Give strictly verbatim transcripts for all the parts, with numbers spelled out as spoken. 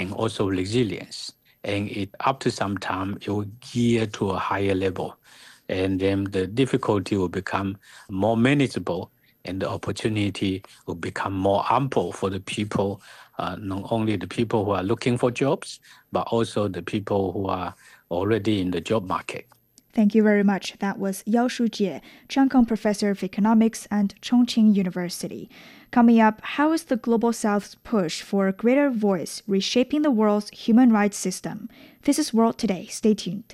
and also resilience. And it up to some time, it will gear to a higher level. And then the difficulty will become more manageable and the opportunity will become more ample for the people, uh, not only the people who are looking for jobs, but also the people who are already in the job market. Thank you very much. That was Yao Shujie, Cheung Kong Professor of Economics at Chongqing University. Coming up, how is the Global South's push for a greater voice reshaping the world's human rights system? This is World Today. Stay tuned.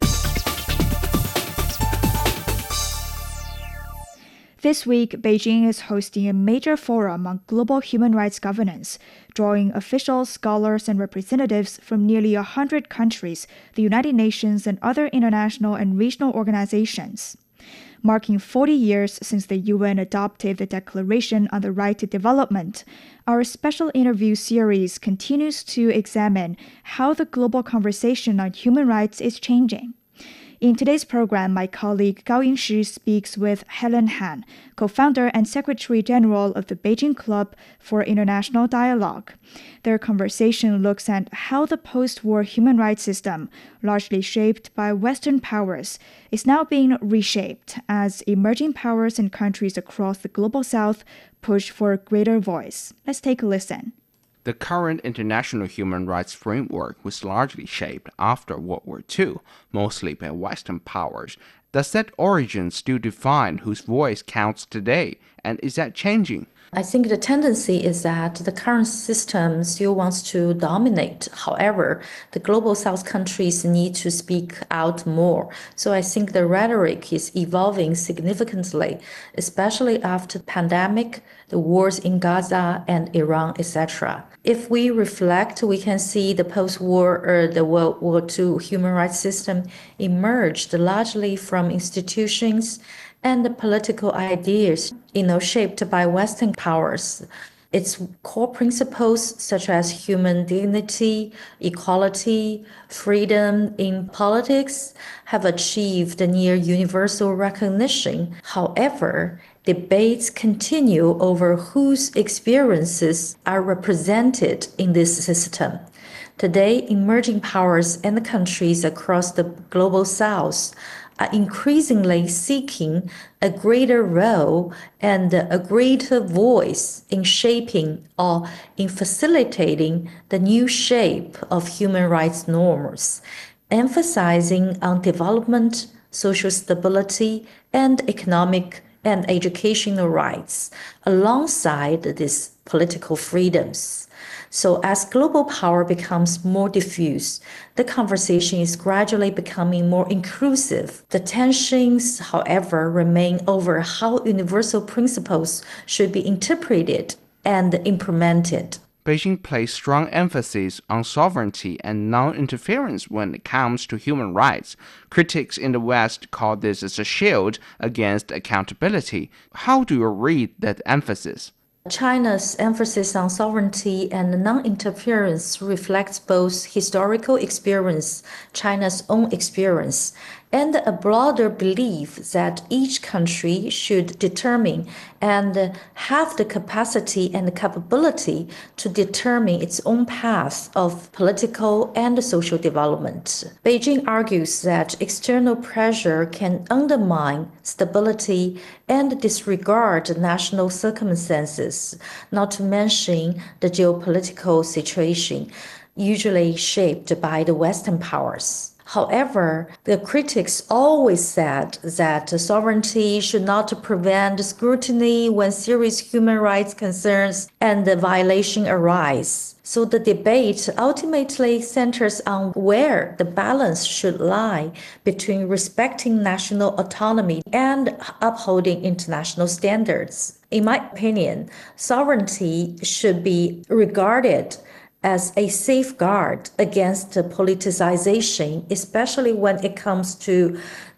This week, Beijing is hosting a major forum on global human rights governance, drawing officials, scholars, and representatives from nearly one hundred countries, the United Nations, and other international and regional organizations. Marking forty years since the U N adopted the Declaration on the Right to Development, our special interview series continues to examine how the global conversation on human rights is changing. In today's program, my colleague Gao Yingshi speaks with Helen Han, co-founder and secretary-general of the Beijing Club for International Dialogue. Their conversation looks at how the post-war human rights system, largely shaped by Western powers, is now being reshaped as emerging powers and countries across the Global South push for a greater voice. Let's take a listen. The current international human rights framework was largely shaped after World War Two, mostly by Western powers. Does that origin still define whose voice counts today, and is that changing? I think the tendency is that the current system still wants to dominate. However, the Global South countries need to speak out more. So I think the rhetoric is evolving significantly, especially after the pandemic, the wars in Gaza and Iran, et cetera. If we reflect, we can see the post-war or the World War Two human rights system emerged largely from institutions and the political ideas, you know, shaped by Western powers. Its core principles, such as human dignity, equality, freedom in politics, have achieved near universal recognition. However, debates continue over whose experiences are represented in this system. Today, emerging powers and countries across the Global South are increasingly seeking a greater role and a greater voice in shaping or in facilitating the new shape of human rights norms, emphasizing on development, social stability, and economic and educational rights alongside these political freedoms. So as global power becomes more diffuse, the conversation is gradually becoming more inclusive. The tensions, however, remain over how universal principles should be interpreted and implemented. Beijing places strong emphasis on sovereignty and non-interference when it comes to human rights. Critics in the West call this as a shield against accountability. How do you read that emphasis? China's emphasis on sovereignty and non-interference reflects both historical experience, China's own experience, and a broader belief that each country should determine and have the capacity and capability to determine its own path of political and social development. Beijing argues that external pressure can undermine stability and disregard national circumstances, not to mention the geopolitical situation, usually shaped by the Western powers. However, the critics always said that sovereignty should not prevent scrutiny when serious human rights concerns and violation arise. So the debate ultimately centers on where the balance should lie between respecting national autonomy and upholding international standards. In my opinion, sovereignty should be regarded as a safeguard against politicization, especially when it comes to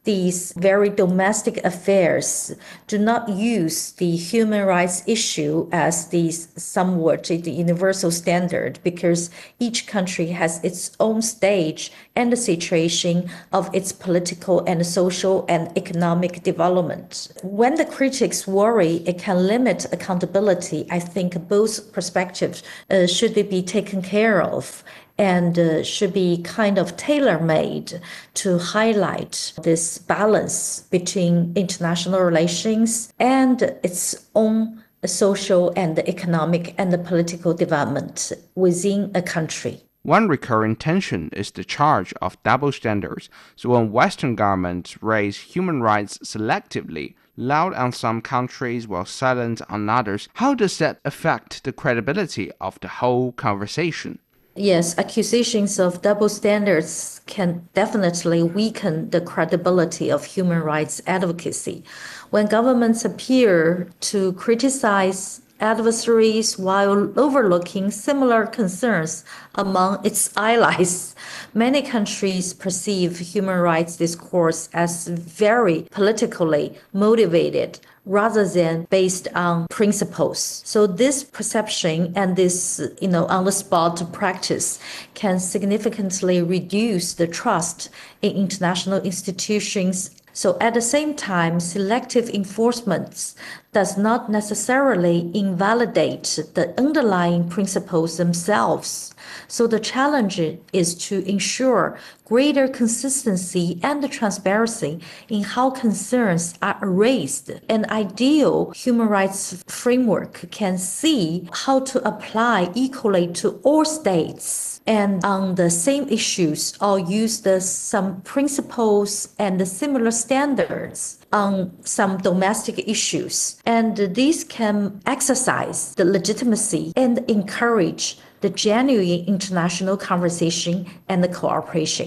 these very domestic affairs, do not use the human rights issue as the somewhat the universal standard, because each country has its own stage and the situation of its political and social and economic development. When the critics worry it can limit accountability, I think both perspectives uh, should be taken care of and uh, should be kind of tailor-made to highlight this balance between international relations and its own social and economic and political development within a country. One recurring tension is the charge of double standards. So when Western governments raise human rights selectively, loud on some countries while silent on others, how does that affect the credibility of the whole conversation? Yes, accusations of double standards can definitely weaken the credibility of human rights advocacy. When governments appear to criticize adversaries while overlooking similar concerns among its allies, many countries perceive human rights discourse as very politically motivated rather than based on principles. So this perception and this, you know, on-the-spot practice can significantly reduce the trust in international institutions. So at the same time, selective enforcement does not necessarily invalidate the underlying principles themselves. So the challenge is to ensure greater consistency and transparency in how concerns are raised. An ideal human rights framework can see how to apply equally to all states and on the same issues, or use the some principles and similar standards on some domestic issues. And these can exercise the legitimacy and encourage the genuine international conversation and the cooperation.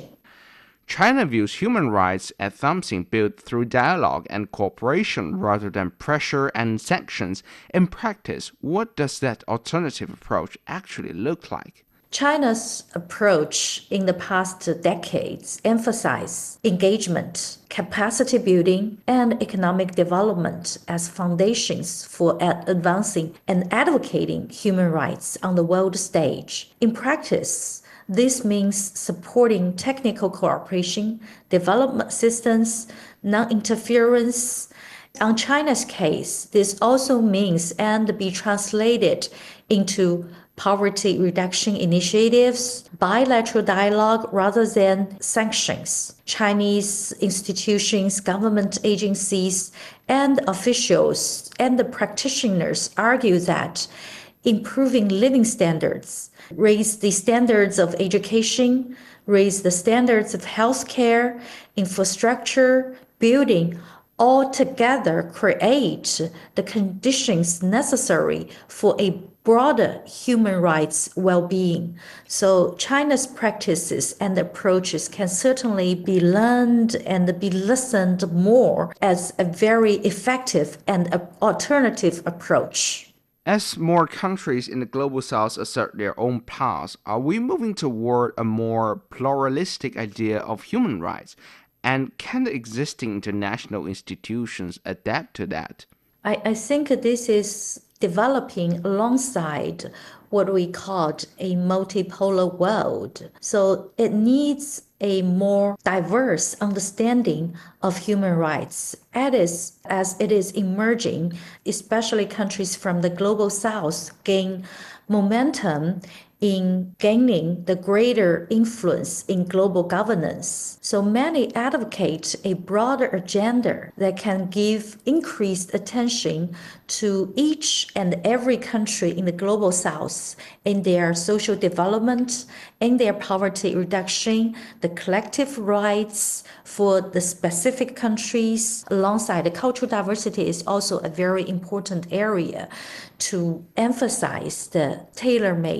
China views human rights as something built through dialogue and cooperation rather than pressure and sanctions. In practice, what does that alternative approach actually look like? China's approach in the past decades emphasized engagement, capacity building, and economic development as foundations for advancing and advocating human rights on the world stage. In practice, this means supporting technical cooperation, development assistance, non-interference. On China's case, this also means and be translated into poverty reduction initiatives, bilateral dialogue rather than sanctions. Chinese institutions, government agencies, and officials and the practitioners argue that improving living standards, raise the standards of education, raise the standards of healthcare, infrastructure, building, all together create the conditions necessary for a broader human rights well-being. So China's practices and approaches can certainly be learned and be listened more as a very effective and alternative approach. As more countries in the Global South assert their own paths, are we moving toward a more pluralistic idea of human rights? And can the existing international institutions adapt to that? I, I think this is developing alongside what we called a multipolar world. So it needs a more diverse understanding of human rights as, as it is emerging, especially countries from the Global South gain momentum in gaining the greater influence in global governance. So many advocate a broader agenda that can give increased attention to each and every country in the Global South in their social development, in their poverty reduction, the collective rights for the specific countries. Alongside the cultural diversity is also a very important area to emphasize the tailor-made human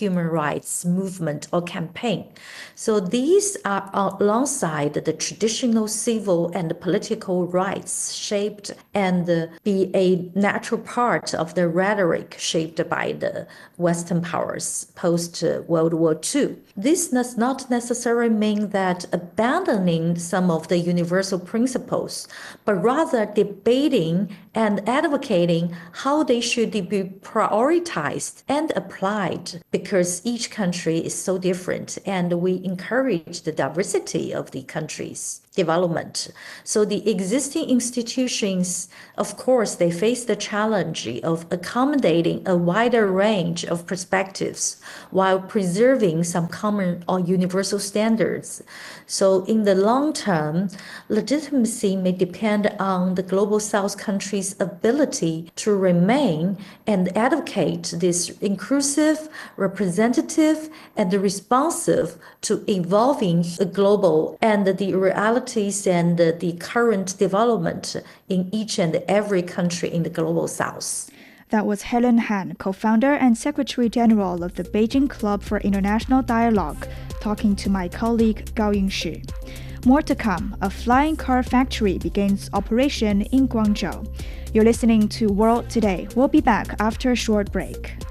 human rights movement or campaign. So these are alongside the traditional civil and political rights shaped and uh, be a natural part of the rhetoric shaped by the Western powers post-World War Two. This does not necessarily mean that abandoning some of the universal principles, but rather debating and advocating how they should be prioritized and applied, because each country is so different and we encourage the diversity of the country's development. So the existing institutions, of course, they face the challenge of accommodating a wider range of perspectives while preserving some common or universal standards. So in the long term, legitimacy may depend on the Global South countries' ability to remain and advocate this inclusive, representative, and responsive to evolving global and the realities and the current development in each and every country in the Global South. That was Helen Han, co-founder and Secretary General of the Beijing Club for International Dialogue, talking to my colleague Gao Yingshi. More to come. A flying car factory begins operation in Guangzhou. You're listening to World Today. We'll be back after a short break.